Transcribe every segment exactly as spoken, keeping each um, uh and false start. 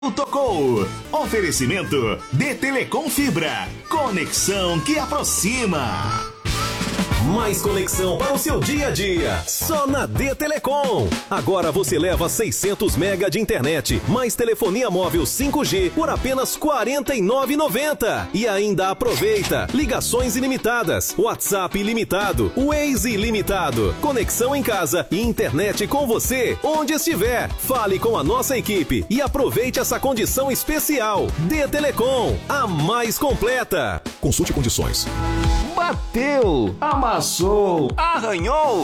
Tocou. Oferecimento de Telecom Fibra. Conexão que aproxima. Mais conexão para o seu dia a dia, só na D Telecom. Agora você leva seiscentos mega de internet, mais telefonia móvel cinco G por apenas quarenta e nove reais e noventa centavos. E ainda aproveita ligações ilimitadas, WhatsApp ilimitado, Waze ilimitado, conexão em casa e internet com você onde estiver. Fale com a nossa equipe e aproveite essa condição especial. D Telecom, a mais completa. Consulte condições. Bateu, amassou, arranhou.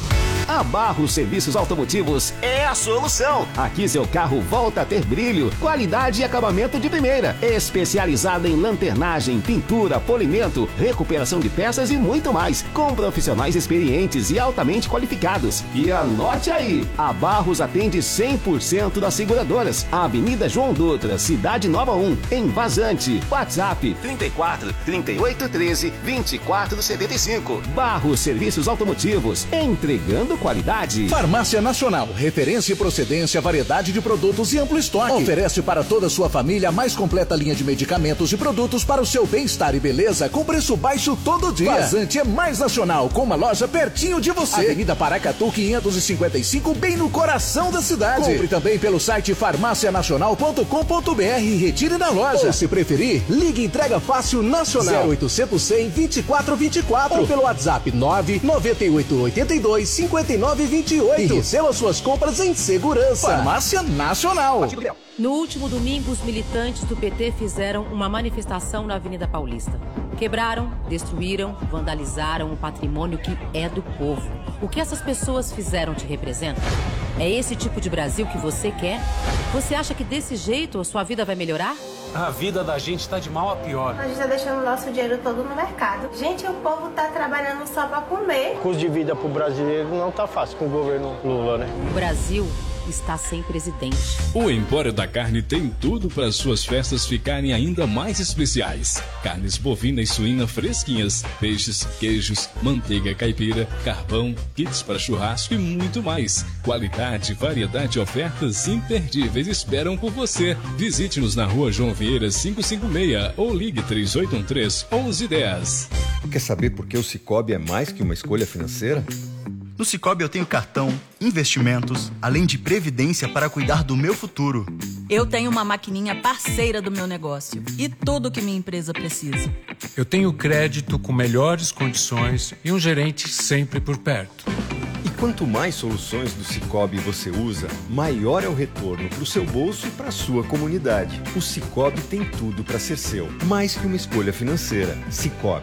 A Barros Serviços Automotivos é a solução. Aqui seu carro volta a ter brilho, qualidade e acabamento de primeira. Especializada em lanternagem, pintura, polimento, recuperação de peças e muito mais. Com profissionais experientes e altamente qualificados. E anote aí, a Barros atende cem por cento das seguradoras. Avenida João Dutra, Cidade Nova um, em Vazante. WhatsApp trinta e quatro, trinta e oito, treze, vinte e quatro, setenta e cinco. Barros Serviços Automotivos, entregando qualidade. Farmácia Nacional, referência e procedência, variedade de produtos e amplo estoque. Oferece para toda a sua família a mais completa linha de medicamentos e produtos para o seu bem-estar e beleza com preço baixo todo dia. Vazante é mais nacional, com uma loja pertinho de você. Avenida Paracatu quinhentos e cinquenta e cinco, bem no coração da cidade. Compre também pelo site farmácia nacional ponto com ponto br e retire na loja. Ou se preferir, ligue entrega fácil nacional zero oitocentos, cem, vinte e quatro vinte e quatro ou pelo WhatsApp nove nove oito oito dois, cinquenta e nove vinte e oito e receba suas compras em segurança. Farmácia Nacional. No último domingo, os militantes do P T fizeram uma manifestação na Avenida Paulista. Quebraram, destruíram, vandalizaram o patrimônio que é do povo. O que essas pessoas fizeram te representa? É esse tipo de Brasil que você quer? Você acha que desse jeito a sua vida vai melhorar? A vida da gente está de mal a pior. A gente está deixando o nosso dinheiro todo no mercado. Gente, o povo está trabalhando só para comer. O custo de vida para o brasileiro não está fácil com o governo Lula, né? O Brasil está sem presidente. O Empório da Carne tem tudo para suas festas ficarem ainda mais especiais. Carnes bovina e suína fresquinhas, peixes, queijos, manteiga caipira, carvão, kits para churrasco e muito mais. Qualidade, variedade e ofertas imperdíveis esperam por você. Visite-nos na rua João Vieira quinhentos e cinquenta e seis ou ligue três oito um três, onze um zero. Quer saber por que o Sicoob é mais que uma escolha financeira? No Sicoob eu tenho cartão, investimentos, além de previdência para cuidar do meu futuro. Eu tenho uma maquininha parceira do meu negócio e tudo que minha empresa precisa. Eu tenho crédito com melhores condições e um gerente sempre por perto. E quanto mais soluções do Sicoob você usa, maior é o retorno para o seu bolso e para a sua comunidade. O Sicoob tem tudo para ser seu, mais que uma escolha financeira. Sicoob.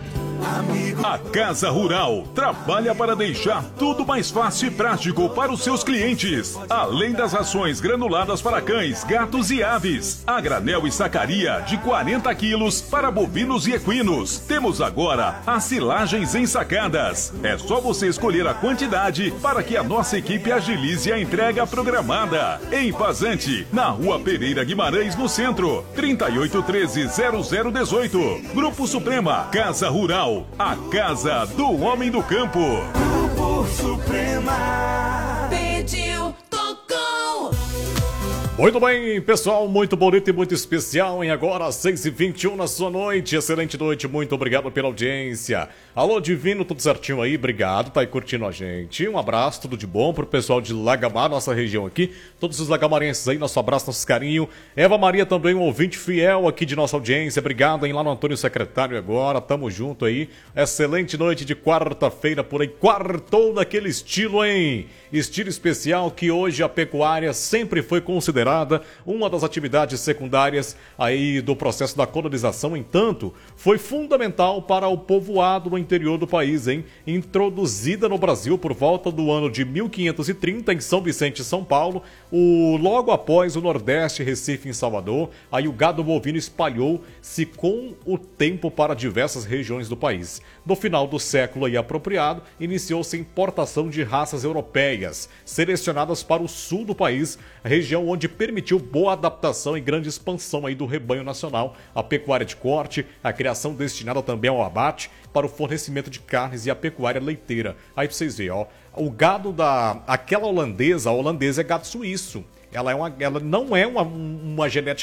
A Casa Rural trabalha para deixar tudo mais fácil e prático para os seus clientes. Além das rações granuladas para cães, gatos e aves, a granel e sacaria de quarenta quilos para bovinos e equinos. Temos agora as silagens ensacadas. É só você escolher a quantidade para que a nossa equipe agilize a entrega programada. Em Vazante, na Rua Pereira Guimarães, no centro, trinta e oito treze, zero zero dezoito. Grupo Suprema, Casa Rural. A casa do homem do campo. Grupo Suprema. Pediu, tocou. Muito bem, pessoal, muito bonito e muito especial, em agora às seis e vinte e um na sua noite. Excelente noite, muito obrigado pela audiência. Alô, Divino, tudo certinho aí? Obrigado, tá aí curtindo a gente. Um abraço, tudo de bom pro pessoal de Lagamar, nossa região aqui. Todos os lagamarenses aí, nosso abraço, nosso carinho. Eva Maria também, um ouvinte fiel aqui de nossa audiência. Obrigado, hein, lá no Antônio Secretário agora, tamo junto aí. Excelente noite de quarta-feira por aí, quartou daquele estilo, hein? Estilo especial que hoje a pecuária sempre foi considerada uma das atividades secundárias aí do processo da colonização. Entanto, foi fundamental para o povoado no interior do país, hein? Introduzida no Brasil por volta do ano de mil quinhentos e trinta em São Vicente e São Paulo, o, logo após o Nordeste, Recife e Salvador, aí o gado bovino espalhou-se com o tempo para diversas regiões do país. No final do século aí apropriado, iniciou-se a importação de raças europeias, selecionadas para o sul do país, região onde permitiu boa adaptação e grande expansão aí do rebanho nacional, a pecuária de corte, a criação destinada também ao abate, para o fornecimento de carnes e a pecuária leiteira. Aí pra vocês verem, ó, o gado da... aquela holandesa, a holandesa é gado suíço. Ela, é uma, ela não é uma, uma genética